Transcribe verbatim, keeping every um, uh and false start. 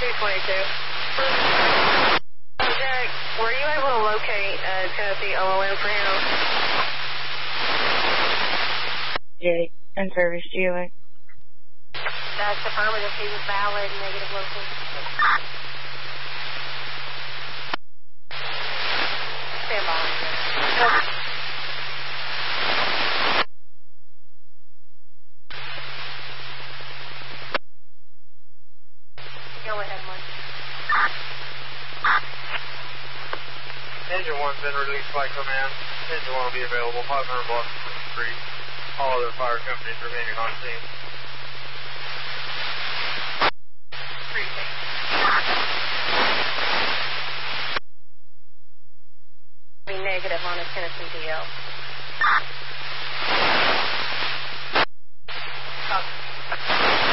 two twenty-two. Jack, were you able to locate uh, Tennessee O L M for him? Yeah, in service, G O A. That's affirmative. He was valid, negative local. Stand by. Go ahead, Mike. Engine one's been released by command. Engine one will be available five hundred blocks from the street. All other fire companies remaining on scene. Be negative on a Tennessee D L.